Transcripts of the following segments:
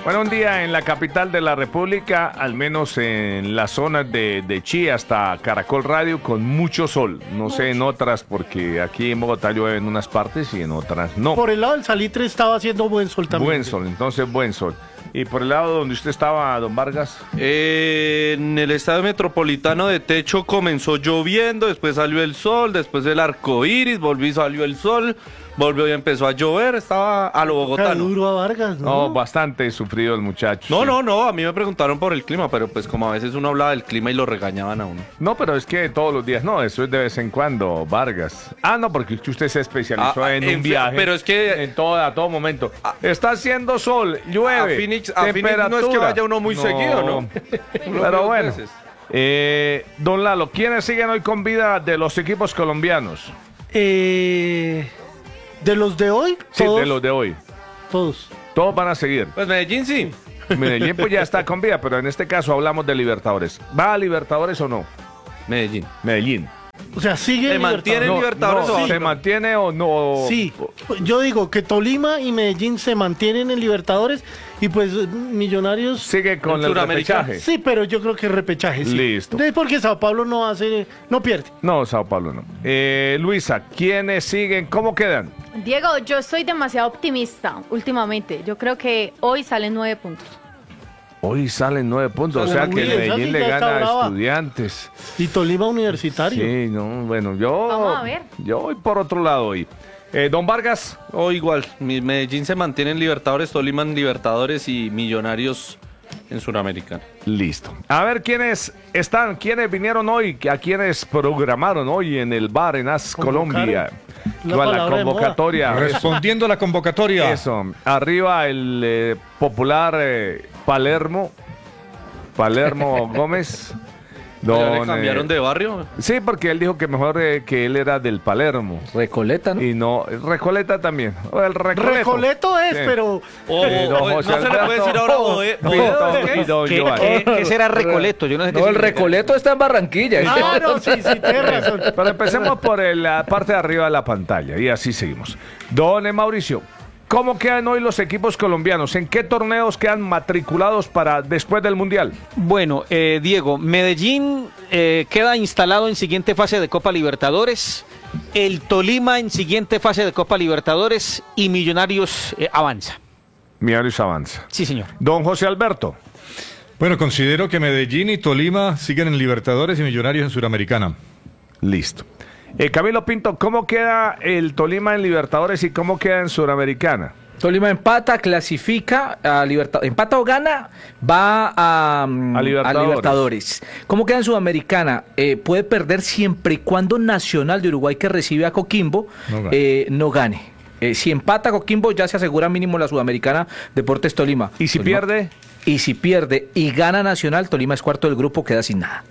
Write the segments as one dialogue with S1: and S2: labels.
S1: Bueno, un día en la capital de la República, al menos en las zonas de Chía hasta Caracol Radio, con mucho sol. No sé en otras, porque aquí en Bogotá llueve en unas partes y en otras no.
S2: Por el lado del Salitre estaba haciendo buen sol también.
S1: Buen sol, entonces buen sol. ¿Y por el lado donde usted estaba, don Vargas?
S3: En el estadio metropolitano de Techo comenzó lloviendo, después salió el sol, después el arco iris, volvió y salió el sol, volvió y empezó a llover, estaba a lo bogotano.
S2: Duro a Vargas, ¿no?
S1: No, bastante sufrido el muchacho.
S3: No, a mí me preguntaron por el clima, pero pues como a veces uno hablaba del clima y lo regañaban a uno.
S1: No, pero es que todos los días, no, eso es de vez en cuando, Vargas. Ah, no, porque usted se especializó en un viaje.
S3: Pero es que
S1: a todo momento. Está haciendo sol, llueve.
S3: A Phoenix no es que vaya uno muy seguido, ¿no?
S1: Pero bueno. Don Lalo, ¿quiénes siguen hoy con vida de los equipos colombianos?
S2: ¿De los de hoy?
S1: Sí,
S2: ¿Todos?
S1: de los de hoy.
S2: Todos.
S1: Todos van a seguir.
S3: Pues Medellín sí.
S1: Medellín pues ya está con vida, pero en este caso hablamos de Libertadores. ¿Va a Libertadores o no? Medellín.
S2: O sea, sigue
S3: ¿Se mantiene en Libertadores o
S1: ¿Se mantiene o no?
S2: Sí, yo digo que Tolima y Medellín se mantienen en Libertadores y pues Millonarios
S1: sigue con el repechaje.
S2: Sí, pero yo creo que repechaje, sí.
S1: Listo.
S2: Porque Sao Paulo no pierde.
S1: No, Sao Paulo no. Luisa, ¿quiénes siguen? ¿Cómo quedan?
S4: Diego, yo soy demasiado optimista últimamente. Yo creo que hoy salen 9 puntos.
S1: Hoy salen 9 puntos, o sea que el Medellín le gana a Estudiantes.
S2: Y Tolima Universitario.
S1: Sí, no, bueno,
S4: Vamos a ver.
S1: Yo voy por otro lado hoy. Don Vargas.
S3: O igual, Medellín se mantiene en Libertadores, Tolima en Libertadores y Millonarios en Suramericana.
S1: Listo. A ver quiénes están, quiénes vinieron hoy, a quiénes programaron hoy en el bar en AS Colombia. La convocatoria.
S5: Respondiendo a la convocatoria.
S1: Eso. Arriba el popular Palermo Gómez.
S3: ¿Ya le cambiaron de barrio?
S1: Sí, porque él dijo que mejor que él era del Palermo.
S6: Recoleta, ¿no?
S1: Y no, Recoleta también. O el Recoleto.
S2: Recoleto es,
S1: Sí.
S2: pero...
S3: no se le puede decir ahora
S6: ¿Qué será Recoleto? Yo no sé qué. No, el Recoleto está en Barranquilla.
S2: Ah, no, sí, tienes razón.
S1: Pero empecemos por la parte de arriba de la pantalla y así seguimos. Don Mauricio, ¿cómo quedan hoy los equipos colombianos? ¿En qué torneos quedan matriculados para después del Mundial?
S6: Bueno, Diego, Medellín queda instalado en siguiente fase de Copa Libertadores, el Tolima en siguiente fase de Copa Libertadores y Millonarios avanza.
S1: Millonarios avanza.
S6: Sí, señor.
S1: Don José Alberto.
S5: Bueno, considero que Medellín y Tolima siguen en Libertadores y Millonarios en Suramericana.
S1: Listo. Camilo Pinto, ¿cómo queda el Tolima en Libertadores y cómo queda en Suramericana?
S6: Tolima empata, clasifica a Libertadores. Empata o gana, va a Libertadores. ¿Cómo queda en Sudamericana? Puede perder siempre y cuando Nacional de Uruguay, que recibe a Coquimbo, no gane. Si empata Coquimbo, ya se asegura mínimo la Sudamericana Deportes Tolima.
S1: ¿Y si
S6: Tolima
S1: pierde?
S6: Y si pierde y gana Nacional, Tolima es cuarto del grupo, queda sin nada.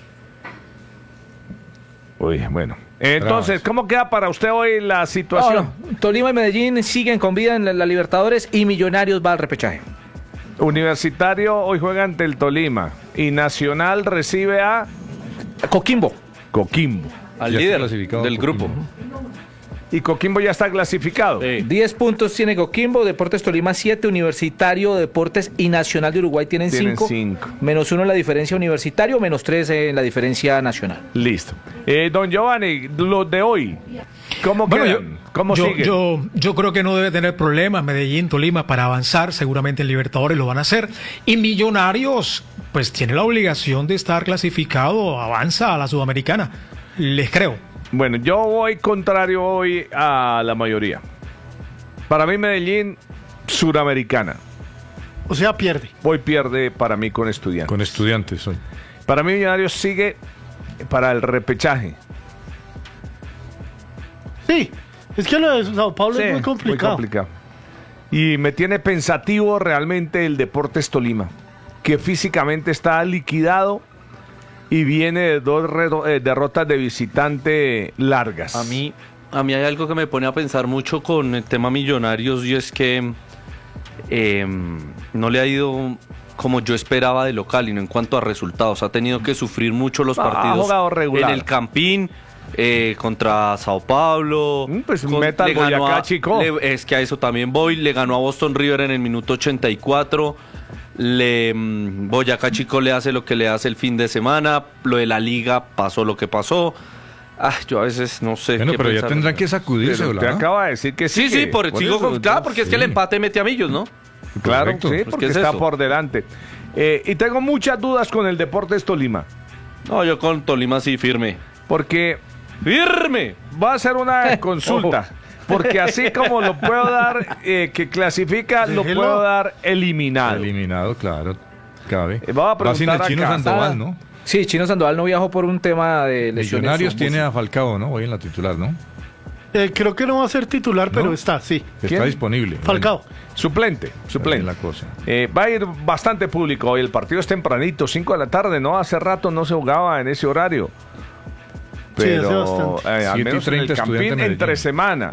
S1: Uy, bueno. Entonces, ¿cómo queda para usted hoy la situación?
S6: No, Tolima y Medellín siguen con vida en la Libertadores y Millonarios va al repechaje.
S1: Universitario hoy juega ante el Tolima y Nacional recibe a
S6: Coquimbo.
S3: Al líder del grupo.
S1: Y Coquimbo ya está clasificado.
S6: 10 puntos tiene Coquimbo, Deportes Tolima 7, Universitario, Deportes y Nacional de Uruguay tienen 5. Menos 1 en la diferencia Universitario, menos 3 en la diferencia Nacional.
S1: Listo. Don Giovanni, los de hoy, ¿cómo quedan? ¿Cómo siguen?
S7: Yo creo que no debe tener problemas Medellín, Tolima para avanzar, seguramente en Libertadores lo van a hacer. Y Millonarios, pues tiene la obligación de estar clasificado, avanza a la Sudamericana. Les creo.
S1: Bueno, yo voy contrario hoy a la mayoría. Para mí Medellín, Suramericana.
S2: O sea, pierde.
S1: Hoy pierde para mí con Estudiantes.
S5: Con Estudiantes hoy.
S1: Para mí Millonarios sigue para el repechaje.
S2: Sí, es que lo de Sao Paulo es muy complicado.
S1: Y me tiene pensativo realmente el Deportes Tolima, que físicamente está liquidado y viene de 2 derrotas de visitante largas.
S3: A mí hay algo que me pone a pensar mucho con el tema Millonarios y es que no le ha ido como yo esperaba de local y no en cuanto a resultados. Ha tenido que sufrir mucho los partidos
S1: jugado regular
S3: en el Campín. contra Sao Paulo.
S1: Pues meta al Boyacá Chico.
S3: Es que a eso también voy. Le ganó a Boston River en el minuto 84. Boyacá Chico le hace lo que le hace el fin de semana. Lo de la liga pasó lo que pasó. Yo a veces no sé.
S5: Bueno, pero ya tendrán que sacudirse,
S1: Pero te acaba de decir que sí.
S3: Sí, claro, porque es que el empate mete a Millos, ¿no?
S1: Claro,
S5: Correcto.
S1: sí,
S3: Pues,
S1: porque
S3: ¿qué es
S1: está
S3: eso?
S1: por delante. Y tengo muchas dudas con el Deportes Tolima.
S3: No, yo con Tolima sí firme.
S1: Porque
S3: ¡Firme!
S1: va a ser una consulta. Porque así como lo puedo dar, que clasifica, lo
S2: Déjelo.
S1: puedo dar eliminado.
S5: Eliminado, claro. Cabe.
S1: Vamos a
S5: Va sin el
S1: preguntar
S5: Chino
S1: acá.
S5: Sandoval, ¿no?
S6: Sí, Chino Sandoval no viajó por un tema de lesiones.
S5: Millonarios tiene a Falcao, ¿no? Hoy en la titular, ¿no?
S2: Creo que no va a ser titular, pero
S5: ¿No?
S2: está, sí.
S5: Está
S1: ¿Quién?
S5: disponible.
S2: Falcao.
S1: Suplente.
S5: Suplente la cosa.
S1: Va a ir bastante público hoy. El partido es tempranito, 5 de la tarde, ¿no? Hace rato no se jugaba en ese horario.
S2: Sí, hace
S1: Pero
S2: bastante.
S1: al menos en el
S5: 7:30
S1: Campín
S5: Estudiante Medellín.
S1: entre semana.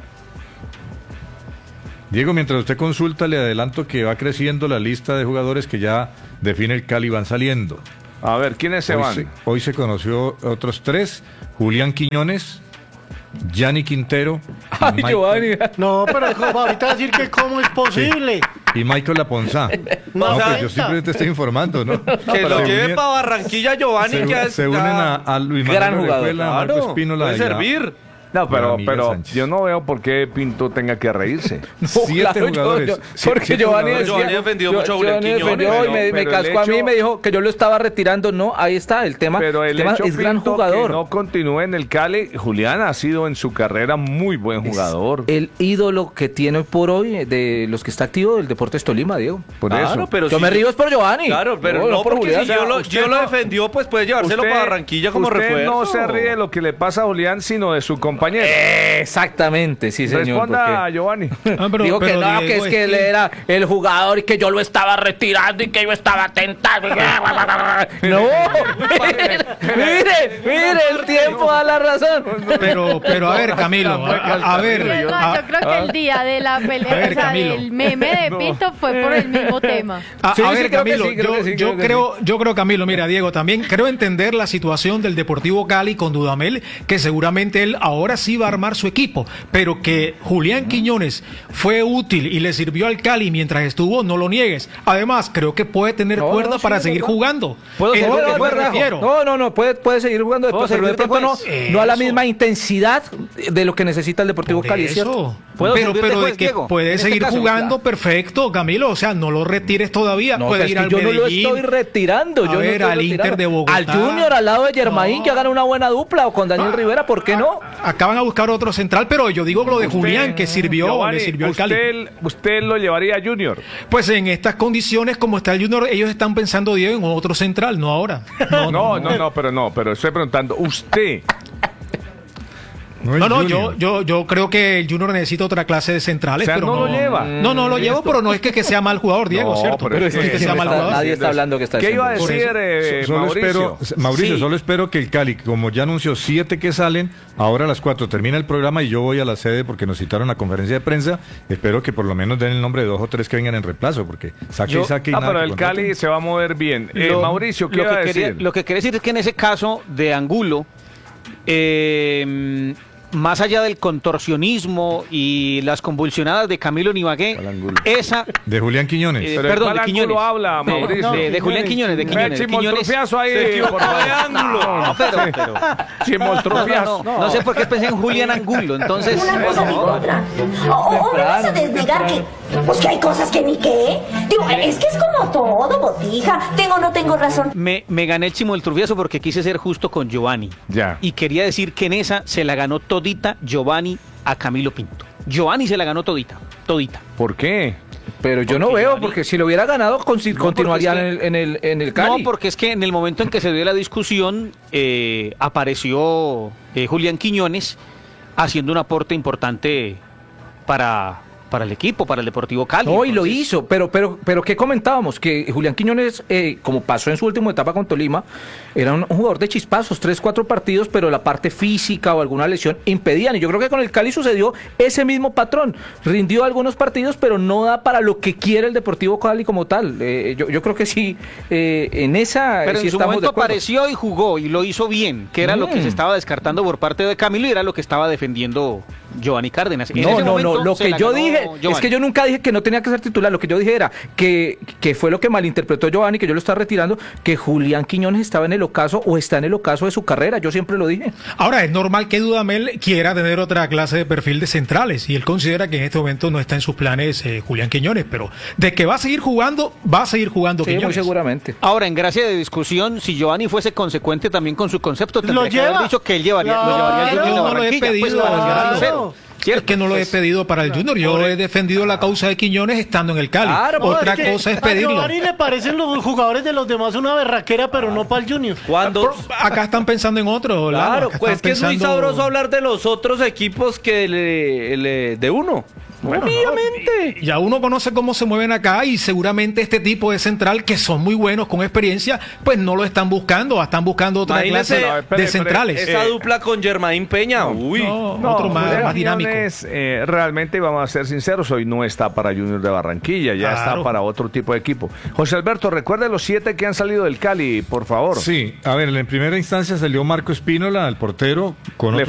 S5: Diego, mientras usted consulta, le adelanto que va creciendo la lista de jugadores que ya define el Cali, van saliendo.
S1: A ver, ¿quiénes se van?
S5: Hoy se conoció otros 3, Julián Quiñones, Gianni Quintero
S6: Ay, Giovanni.
S2: No, pero ahorita decir que cómo es posible.
S5: y Michael Laponzá. No, pues yo siempre te estoy informando, ¿no?
S3: Que lo lleve para Barranquilla Giovanni, que
S5: se unen a Luis
S6: Gran
S5: Manuel
S6: jugador,
S5: Orejuela, a Marco
S3: claro,
S5: Espínola
S3: puede
S5: y a-
S3: servir.
S1: No,
S5: Para Miguel
S1: pero
S5: Sánchez.
S1: yo no veo por qué Pinto tenga que reírse.
S5: 7
S6: Claro,
S5: jugadores.
S6: porque
S5: Siete
S6: Giovanni
S5: jugadores.
S6: decía-
S3: Giovanni defendió mucho a Julián
S6: Giovanni
S3: Quiñones,
S6: defendió y me
S1: pero el
S6: cascó a mí y
S1: hecho-
S6: me dijo que yo lo estaba retirando. No, ahí está el tema.
S1: Pero el hecho,
S6: es gran
S1: Pinto,
S6: jugador.
S1: que no continúe en el Cali, Julián ha sido en su carrera muy buen jugador.
S6: El ídolo que tiene hoy por hoy de los que está activo del Deportes Tolima, Diego.
S1: Por
S3: Claro,
S1: eso.
S3: pero
S6: Yo
S3: si-
S6: me río es por Giovanni.
S3: Claro, pero no
S6: por
S3: porque
S6: Julián.
S3: si yo lo
S1: usted no-
S3: defendió, pues puede llevárselo para Barranquilla como
S1: usted
S3: refuerzo.
S1: no se ríe de lo que le pasa a Julián, sino de su compañero.
S6: Exactamente, sí, señor.
S1: Responda,
S6: porque-
S1: Giovanni.
S7: Ah, pero-
S6: Dijo que
S7: pero
S6: no, que
S7: Diego,
S6: es que él era el jugador y que yo lo estaba retirando y que yo estaba tentando. No, mire, el tiempo da la razón.
S7: Pero a ver, Camilo, a ver.
S4: Es más, yo creo que el día de la pelea,
S7: A ver,
S4: o sea,
S7: Camilo.
S4: del meme de Pinto fue por el mismo tema.
S7: A
S6: Sí,
S7: ver,
S6: sí, creo que
S7: Camilo,
S6: sí, creo que sí, creo que
S7: yo creo, Camilo, mira, Diego, también creo entender la situación del Deportivo Cali con Dudamel, que seguramente él ahora sí va a armar su equipo, pero que Julián Quiñones fue útil y le sirvió al Cali mientras estuvo, no lo niegues. Además, creo que puede tener
S6: No,
S7: cuerda
S6: no, sí,
S7: para
S6: es
S7: seguir
S6: verdad.
S7: jugando.
S6: ¿Puedo
S7: Es
S6: seguir
S7: lo que me
S6: después,
S7: refiero.
S6: No, puede seguir jugando después, pero de pronto no, no a la
S7: Eso.
S6: misma intensidad de lo que necesita el Deportivo
S7: Por
S6: Cali, ¿es cierto?
S7: eso.
S8: ¿Puedo
S7: Pero,
S8: servir
S7: pero
S8: después,
S7: de que
S8: Diego?
S7: puede
S8: En este
S7: seguir
S8: caso,
S7: jugando,
S8: claro.
S7: perfecto, Camilo. O sea, no lo retires todavía.
S6: No,
S7: puede
S6: es
S7: ir
S6: que
S7: al
S6: yo no lo
S7: Medellín.
S6: estoy retirando.
S7: A
S6: Yo no
S7: ver,
S6: estoy
S7: al
S6: retirando.
S7: Inter de Bogotá.
S6: Al Junior, al lado de Germain,
S7: No.
S6: que hagan una buena dupla, o con Daniel Rivera, ¿por qué no?
S7: Acaban a buscar otro central, pero yo digo lo de Julián, que sirvió,
S1: Giovanni,
S7: le sirvió al Cali.
S1: usted lo llevaría a Junior.
S7: Pues en estas condiciones, como está el Junior, ellos están pensando, Diego, en otro central, no ahora.
S1: Pero estoy preguntando, usted,
S5: el
S7: No,
S5: Junior.
S7: yo creo que el Junior necesita otra clase de centrales,
S1: O sea,
S7: pero
S1: no lo lleva.
S7: No, lo llevo, pero no es que sea mal jugador, Diego,
S1: No,
S7: ¿cierto?
S1: pero es
S7: no es que sea mal
S6: Está-
S7: jugador.
S6: nadie está hablando que está
S1: ¿qué iba a
S6: diciendo.
S1: decir
S5: Solo
S1: Mauricio?
S5: espero, Mauricio,
S8: Sí.
S5: solo espero que el Cali, como ya anunció 7 que salen, ahora a las 4 termina el programa y yo voy a la sede porque nos citaron a conferencia de prensa. Espero que por lo menos den el nombre de 2 o 3 que vengan en reemplazo, porque saque y saque y nada
S1: pero
S5: que
S1: el
S5: contraten.
S1: Cali se va a mover bien. Mauricio, ¿qué
S8: lo
S1: iba a
S8: que
S1: decir?
S8: quería, lo que quería decir es que en ese caso de Angulo, más allá del contorsionismo y las convulsionadas de Camilo Nibagué,
S1: ¿Cuál Angulo?
S8: esa...
S5: De Julián Quiñones.
S1: Pero
S8: perdón,
S1: ¿cuál
S8: de Quiñones.
S1: ángulo habla, Mauricio?
S8: De Julián Quiñones, de Quiñones.
S1: Sin Moltrufiazo ahí,
S3: Se equivocó
S1: por favor.
S3: de ángulo.
S8: No, pero
S1: Sin Moltrufiazo.
S8: no sé por qué pensé en Julián Angulo, entonces...
S9: Una cosa digo otra. O me vas a desnegar que, pues que hay cosas que ni qué. Digo, es que es como todo, botija. Tengo o no tengo razón.
S8: Me gané el chimoltrufiazo porque quise ser justo con Giovanni.
S1: Ya.
S8: Y quería decir que en esa se la ganó todita Giovanni a Camilo Pinto. Giovanni se la ganó todita.
S1: ¿Por qué?
S6: Pero yo no
S8: Porque
S6: veo,
S8: Giovanni-
S6: porque si lo hubiera ganado, continuaría
S8: porque es que-
S6: en el Cali.
S8: No, porque es que en el momento en que se dio la discusión, apareció Julián Quiñones haciendo un aporte importante para el equipo, para el Deportivo Cali.
S6: No, y lo hizo, pero ¿qué comentábamos? Que Julián Quiñones, como pasó en su última etapa con Tolima, era un jugador de chispazos, 3-4 partidos, pero la parte física o alguna lesión impedían. Y yo creo que con el Cali sucedió ese mismo patrón. Rindió algunos partidos, pero no da para lo que quiere el Deportivo Cali como tal. Yo creo que sí, en esa
S8: pero
S6: sí
S8: en su
S6: estamos
S8: momento
S6: de acuerdo.
S8: apareció y jugó y lo hizo bien, que era lo que se estaba descartando por parte de Camilo y era lo que estaba defendiendo Giovanni Cárdenas.
S6: No, lo que yo dije es que yo nunca dije que no tenía que ser titular. Lo que yo dije era que fue lo que malinterpretó Giovanni, que yo lo estaba retirando, que Julián Quiñones estaba en el ocaso o está en el ocaso de su carrera. Yo siempre lo dije.
S7: Ahora, es normal que Dudamel quiera tener otra clase de perfil de centrales y él considera que en este momento no está en sus planes Julián Quiñones, pero de que va a seguir jugando
S6: sí,
S7: Quiñones.
S6: muy seguramente.
S8: Ahora, en gracia de discusión, si Giovanni fuese consecuente también con su concepto, tendría que haber dicho que él lo llevaría al Junior de
S7: no lo he
S8: Barranquilla,
S7: pedido,
S8: pues, para ser sincero.
S7: Es que no lo he pedido para el Junior, yo he defendido la causa de Quiñones estando en el Cali. Otra cosa es pedirlo.
S2: A Giovanni le parecen los jugadores de los demás una berraquera, pero no para el Junior.
S7: Acá están pensando en otro.
S3: Claro, pues es que es muy sabroso hablar de los otros equipos que de uno.
S7: Bueno,
S3: obviamente.
S7: Ya uno conoce cómo se mueven acá y seguramente este tipo de central, que son muy buenos con experiencia, pues no lo están buscando, están buscando otra clase de centrales.
S3: Esa dupla con Germain Peña,
S7: otro más dinámico.
S1: Realmente, vamos a ser sinceros, hoy no está para Junior de Barranquilla, ya está para otro tipo de equipo. José Alberto, recuerde los 7 que han salido del Cali, por favor.
S5: Sí, a ver, en primera instancia salió Marco Espínola, el portero, con